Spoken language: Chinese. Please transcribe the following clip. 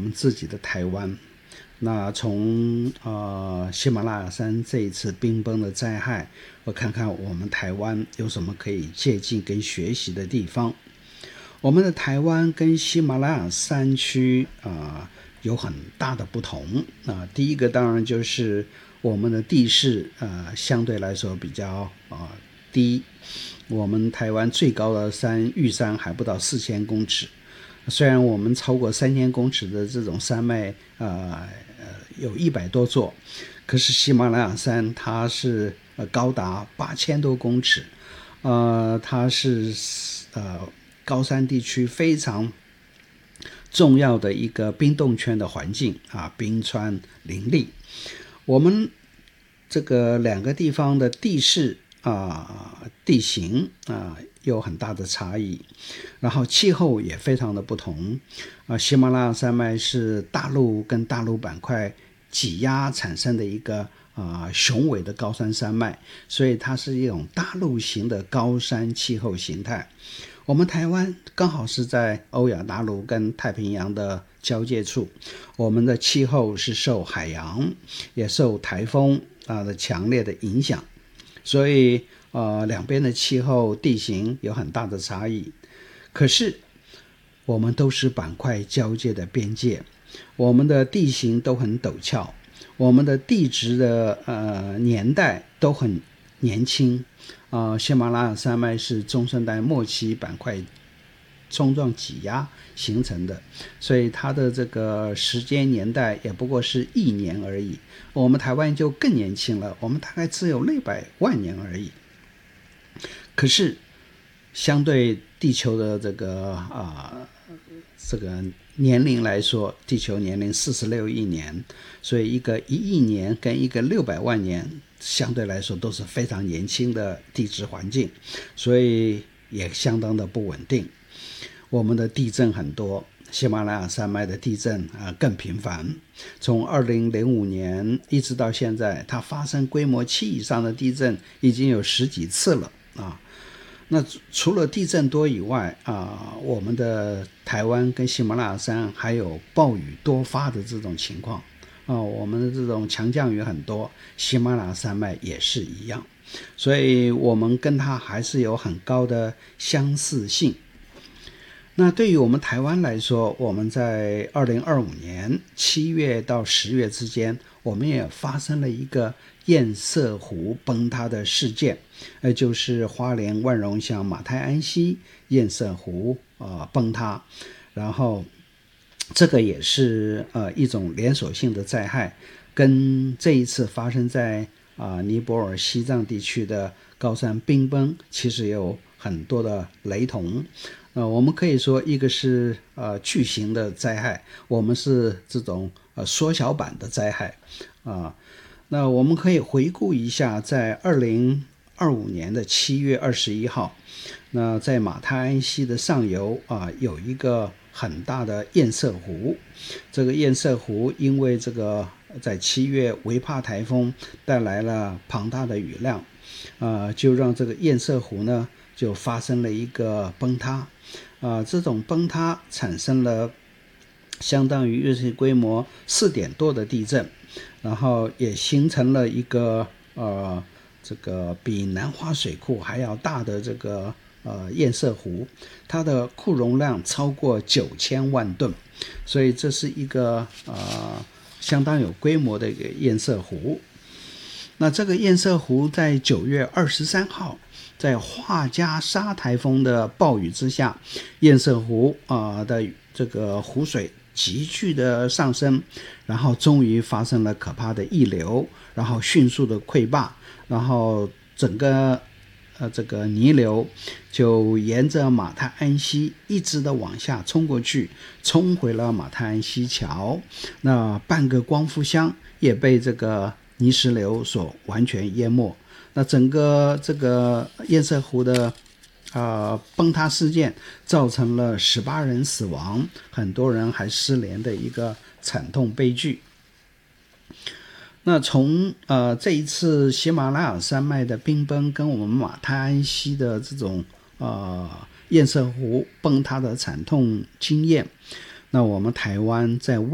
们自己的台湾。那从喜马拉雅山这一次冰崩的灾害，我看看我们台湾有什么可以借鉴跟学习的地方。我们的台湾跟喜马拉雅山区有很大的不同第一个当然就是我们的地势相对来说比较低，我们台湾最高的山玉山还不到4000公尺，虽然我们超过3000公尺的这种山脉有100多座，可是喜马拉雅山它是高达8000多公尺，它是高山地区非常重要的一个冰冻圈的环境冰川林立。我们这个两个地方的地势地形有很大的差异，然后气候也非常的不同喜马拉雅山脉是大陆跟大陆板块挤压产生的一个雄伟的高山山脉，所以它是一种大陆型的高山气候形态。我们台湾刚好是在欧亚大陆跟太平洋的交界处，我们的气候是受海洋也受台风的强烈的影响，所以两边的气候地形有很大的差异。可是我们都是板块交界的边界，我们的地形都很陡峭，我们的地质的年代都很年轻喜马拉雅山脉是中生代末期板块冲撞挤压形成的，所以它的这个时间年代也不过是1年而已。我们台湾就更年轻了，我们大概只有600万年而已。可是相对地球的这个年龄来说，地球年龄46亿年，所以一个1亿年跟一个600万年相对来说都是非常年轻的地质环境，所以也相当的不稳定。我们的地震很多，喜马拉雅山脉的地震更频繁，从2005年一直到现在，它发生规模7以上的地震已经有10几次了那除了地震多以外我们的台湾跟喜马拉雅山还有暴雨多发的这种情况我们的这种强降雨很多，喜马拉雅山脉也是一样，所以我们跟它还是有很高的相似性。那对于我们台湾来说，我们在2025年7月到10月之间，我们也发生了一个堰塞湖崩塌的事件，就是花莲万荣乡马太安溪堰塞湖崩塌，然后这个也是一种连锁性的灾害，跟这一次发生在尼泊尔西藏地区的高山冰崩其实有很多的雷同。我们可以说一个是巨型的灾害，我们是这种缩小版的灾害那我们可以回顾一下，在2025年的7月21号，那在马太安溪的上游有一个很大的堰塞湖。这个堰塞湖因为这个在7月维帕台风带来了庞大的雨量就让这个堰塞湖呢就发生了一个崩塌这种崩塌产生了相当于日系规模4点多的地震，然后也形成了一个这个比南华水库还要大的这个堰塞湖，它的库容量超过9000万吨，所以这是一个相当有规模的一个堰塞湖。那这个堰塞湖在9月23号在画家沙台风的暴雨之下，堰塞湖的这个湖水急剧的上升，然后终于发生了可怕的溢流，然后迅速的溃坝，然后整个这个泥流就沿着马太安溪一直的往下冲过去，冲回了马太安溪桥，那半个光复乡也被这个泥石流所完全淹没。那整个这个堰塞湖的崩塌事件造成了18人死亡，很多人还失联的一个惨痛悲剧。那从这一次喜马拉雅山脉的冰崩跟我们马太安溪的这种堰塞湖崩塌的惨痛经验，那我们台湾在